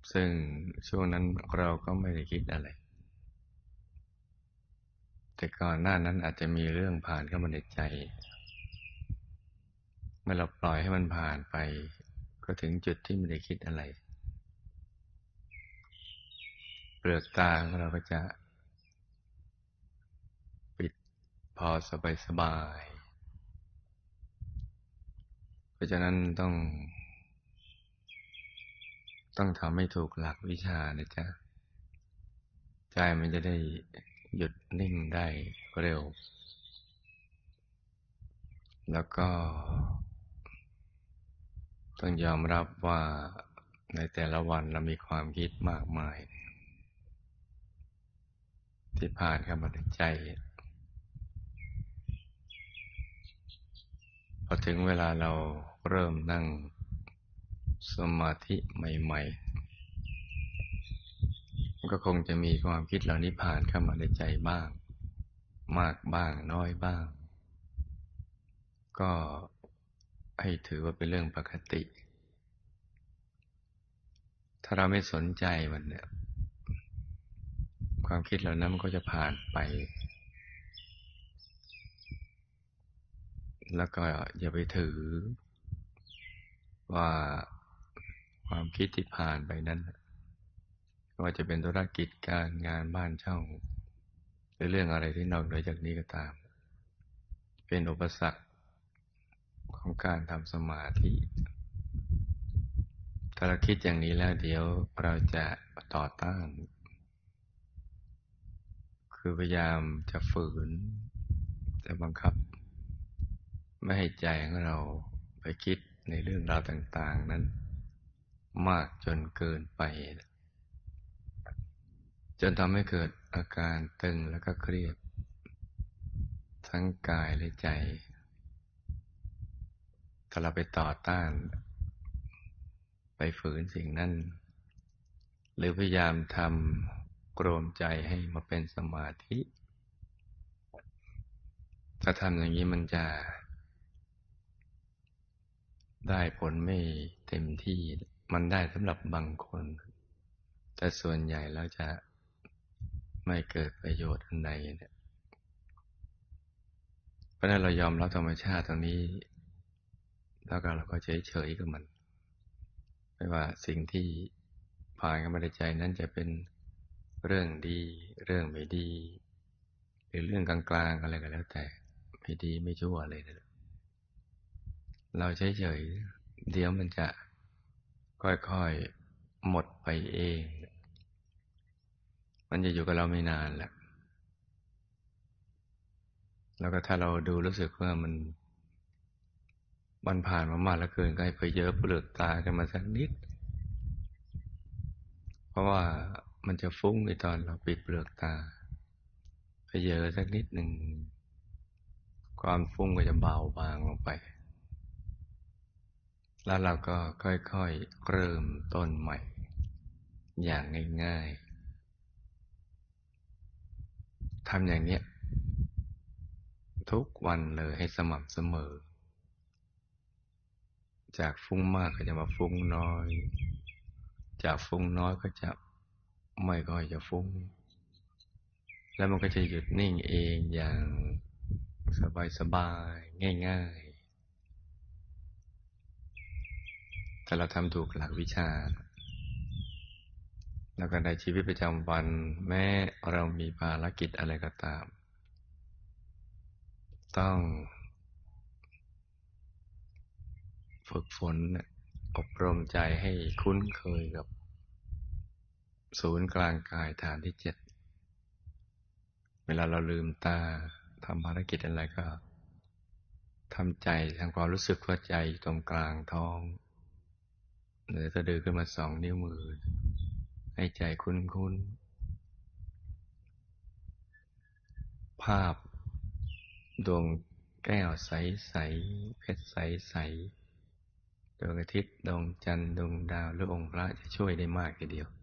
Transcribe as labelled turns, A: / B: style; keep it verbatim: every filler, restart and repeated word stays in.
A: ซึ่งช่วงนั้นเราก็ไม่ได้คิดอะไรแต่ก่อนหน้านั้นอาจจะมีเรื่องผ่านเข้ามาในใจเมื่อเราปล่อยให้มันผ่านไปก็ถึงจุดที่ไม่ได้คิดอะไรเปลือกตาของเราก็จะปิดพอสบายสบายเพราะฉะนั้นต้องต้องทำให้ถูกหลักวิชานะจ๊ะใจมันจะได้หยุดนิ่งได้เร็วแล้วก็ต้องยอมรับว่าในแต่ละวันเรามีความคิดมากมายที่ผ่านเข้ามาในใจพอถึงเวลาเราเริ่มนั่งสมาธิใหม่ๆก็คงจะมีความคิดเหล่านี้ผ่านเข้ามาในใจบ้างมากบ้างน้อยบ้างก็ให้ถือว่าเป็นเรื่องปกติถ้าเราไม่สนใจมันเนี่ยความคิดเหล่านั้นมันก็จะผ่านไปแล้วก็อย่าไปถือว่าความคิดที่ผ่านไปนั้นไม่ว่าจะเป็นธุรกิจการงานบ้านช่องหรือเรื่องอะไรที่นอกเหนือจากนี้ก็ตามเป็นอุปสรรคของการทำสมาธิถ้าเราคิดอย่างนี้แล้วเดี๋ยวเราจะต่อต้านคือพยายามจะฝืนจะบังคับไม่ให้ใจของเราไปคิดในเรื่องราวต่างๆนั้นมากจนเกินไปจนทำให้เกิดอาการตึงแล้วก็เครียดทั้งกายและใจถ้าเราไปต่อต้านไปฝืนสิ่งนั้นหรือพยายามทำกรวมใจให้มาเป็นสมาธิถ้าทำอย่างนี้มันจะได้ผลไม่เต็มที่มันได้สำหรับบางคนแต่ส่วนใหญ่แล้วจะไม่เกิดประโยชน์อันใดเนี่ยเพราะนั้นเรายอมรับธรรมชาติตรงนี้แล้วก็เราก็เฉยๆกับมันไม่ว่าสิ่งที่ผ่านเข้ามาในใจนั้นจะเป็นเรื่องดีเรื่องไม่ดีหรือเรื่องกลางๆอะไรก็แล้วแต่ไม่ดีไม่ชั่วเลยนะเราเฉยๆเดี๋ยวมันจะค่อยๆหมดไปเองมันจะอยู่กับเราไม่นานแหละแล้วก็ถ้าเราดูรู้สึกว่ามันมันผ่านมามากเหลือเกินก็ให้เพยเยอะเปลือกตากันมาสักนิดเพราะว่ามันจะฟุ้งในตอนเราปิดเปลือกตาเพยเยอะสักนิดหนึ่งความฟุ้งก็จะเบาบางลงไปแล้วเราก็ค่อยๆเริ่มต้นใหม่อย่างง่ายๆทำอย่างเนี้ยทุกวันเลยให้สม่ำเสมอจากฟุ้งมากก็จะมาฟุ้งน้อยจากฟุ้งน้อยก็จะไม่ค่อยจะฟุ้งแล้วมันก็จะหยุดนิ่งเองอย่างสบายๆง่ายๆถ้าเราทำถูกหลักวิชาแล้วก็ในชีวิตประจำวันแม้เรามีภารกิจอะไรก็ตามต้องฝึกฝนอบรมใจให้คุ้นเคยกับศูนย์กลางกายฐานที่เจ็ดเวลาเราลืมตาทำภารกิจอะไรก็ทำใจทำความรู้สึกว่าใจตรงกลางท้องเหนือสะดือขึ้นมาสองนิ้วมือให้ใจคุ้นๆภาพดวงแก้วใสๆเพชรใสๆดวงอาทิตย์ดวงจันทร์ดวงดาวหรือองค์พระจะช่วยได้มากทีเดียว